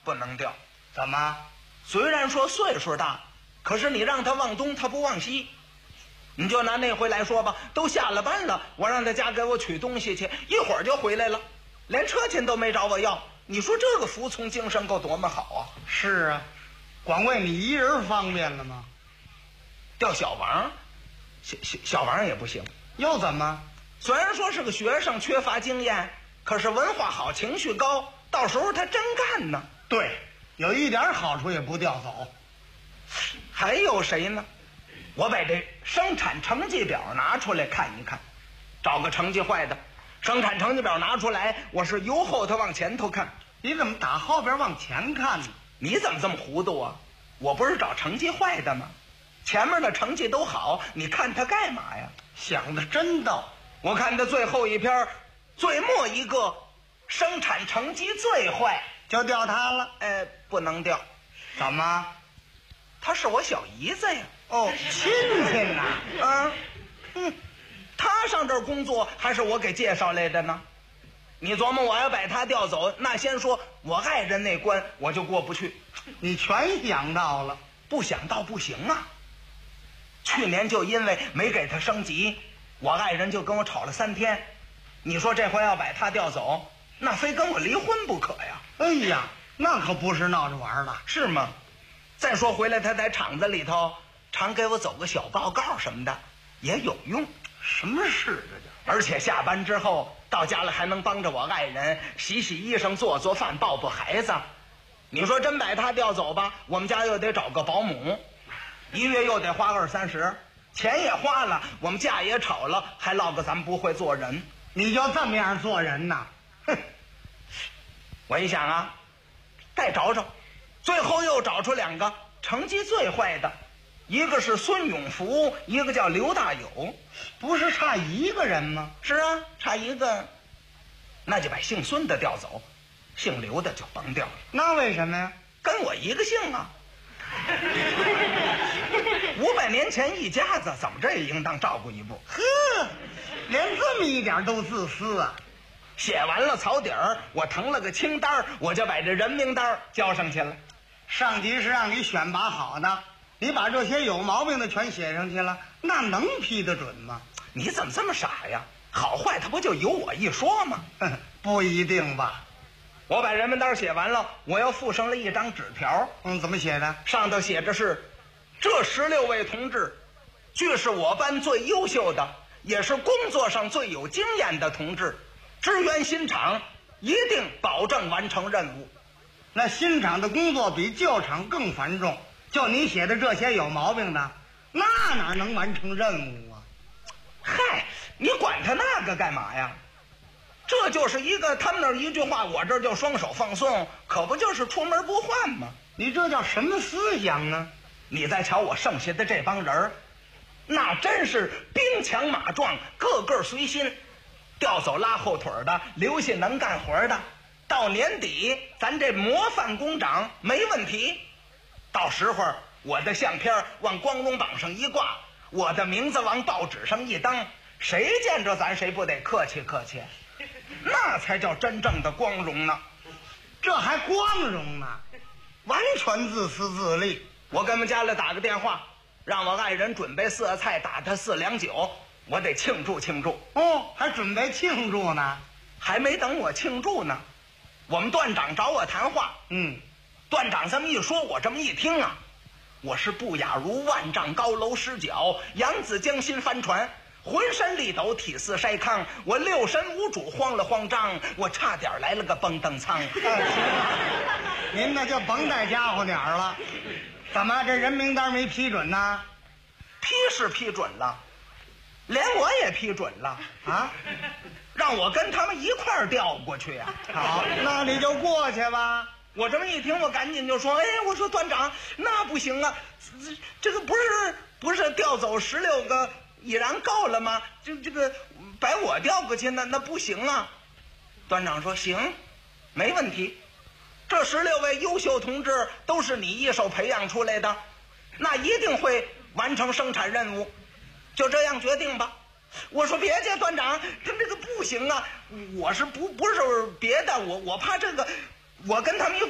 不能调。 怎么？ 虽然说岁数大，可是你让他往东，他不往西。你就拿那回来说吧，都下了班了，我让他家给我取东西去，一会儿就回来了，连车钱都没找我要。你说这个服从精神够多么好啊！ 是啊，光为你一人方便了吗？ 调小王，小王也不行。 又怎么？ 虽然说是个学生，缺乏经验，可是文化好，情绪高，到时候他真干呢。 对，有一点好处也不调走。 还有谁呢？我把这生产成绩表拿出来看一看，找个成绩坏的。生产成绩表拿出来，我是由后头往前头看。 你怎么打后边往前看呢？ 你怎么这么糊涂啊？我不是找成绩坏的吗？前面的成绩都好，你看他干嘛呀？ 想的真逗。 我看他最后一篇，最末一个，生产成绩最坏， 就调他了。 不能调。 怎么？ 他是我小姨子呀。 哦，亲戚呐。 他上这儿工作还是我给介绍来的呢？你琢磨我要把他调走，那先说我爱人那关我就过不去。 你全想到了。 不想到不行啊。去年就因为没给他升级，我爱人就跟我吵了3天。你说这回要把他调走，那非跟我离婚不可呀。 哎呀，那可不是闹着玩的。 是吗？再说回来他在厂子里头常给我走个小报告什么的也有用。 什么事这叫？ 而且下班之后到家了还能帮着我爱人洗洗衣裳，做做饭，抱抱孩子。你说真把他调走吧，我们家又得找个保姆，一月又得花20-30，钱也花了，我们架也吵了，还落个咱们不会做人。 你就这么样做人呐？ 哼！我一想啊，再找找，最后又找出2个成绩最坏的，一个是孙永福，一个叫刘大友。 不是差一个人吗？ 是啊，差一个，那就把姓孙的调走，姓刘的就甭调了。 那为什么呀？ 跟我一个姓啊。500年前一家子，怎么着也应当照顾一步。 呵，连这么一点都自私啊！ 写完了草底儿，我腾了个清单，我就把这人名单交上去了。 上级是让你选拔好的，你把这些有毛病的全写上去了，那能批得准吗？ 你怎么这么傻呀？好坏他不就由我一说吗？ 不一定吧。 我把人名单写完了，我又附上了一张纸条。 怎么写的？ 上头写着是：这16位同志，俱是我班最优秀的，也是工作上最有经验的同志。支援新厂，一定保证完成任务。 那新厂的工作比旧厂更繁重，就你写的这些有毛病的，那哪能完成任务啊？ 嗨，你管他那个干嘛呀？这就是一个他们那儿一句话，我这儿就双手放送，可不就是出门不换吗？ 你这叫什么思想呢？ 你再瞧我剩下的这帮人，那真是兵强马壮，个个随心，调走拉后腿的，留下能干活的。到年底咱这模范工长没问题，到时候我的相片往光荣榜上一挂，我的名字往报纸上一登，谁见着咱谁不得客气客气，那才叫真正的光荣呢。 这还光荣呢？完全自私自利。 我跟我们家里打个电话，让我爱人准备色菜，打他4两酒，我得庆祝庆祝。 还准备庆祝呢？ 还没等我庆祝呢，我们段长找我谈话。段长这么一说，我这么一听啊，我是不亚如万丈高楼失脚，扬子江心帆船，浑身力抖，体似筛糠，我6神无主，慌了慌张，我差点来了个蹦蹬仓。 您那就甭带家伙点儿了。怎么这人名单没批准呢？ 批是批准了，连我也批准了啊， 让我跟他们一块儿调过去呀。 好，那你就过去吧。 我这么一听，我赶紧就说：“我说段长，那不行啊，这个不是调走16个已然够了吗？这个把我调过去，那不行啊。”段长说：“行，没问题。这16位优秀同志都是你一手培养出来的，那一定会完成生产任务，就这样决定吧。”我说：“别介，段长，他这个不行啊，我是不是别的，我怕这个。”我跟他们一